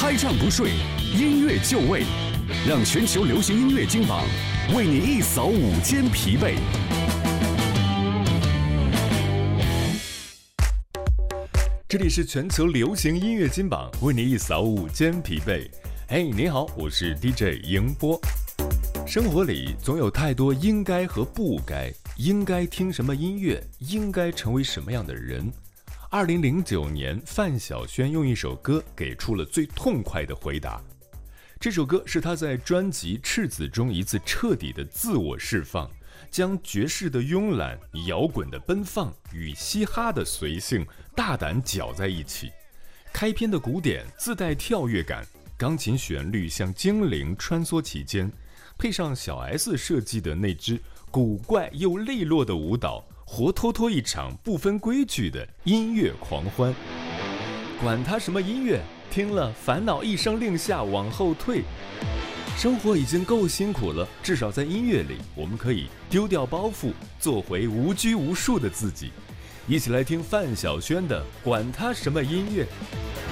开唱不睡，音乐就位，让全球流行音乐金榜为你一扫午间疲惫。这里是全球流行音乐金榜，为你一扫午间疲惫。嘿，你好，我是 DJ 迎波。生活里总有太多应该和不该，应该听什么音乐，应该成为什么样的人。2009年，范晓萱用一首歌给出了最痛快的回答。这首歌是她在专辑《赤子》中一次彻底的自我释放，将爵士的慵懒、摇滚的奔放与嘻哈的随性大胆搅在一起。开篇的鼓点自带跳跃感，钢琴旋律像精灵穿梭其间，配上小 S 设计的那支古怪又利落的舞蹈，活脱脱一场不分规矩的音乐狂欢。管他什么音乐，听了烦恼一声令下往后退。生活已经够辛苦了，至少在音乐里，我们可以丢掉包袱，做回无拘无束的自己。一起来听范晓萱的《管他什么音乐》。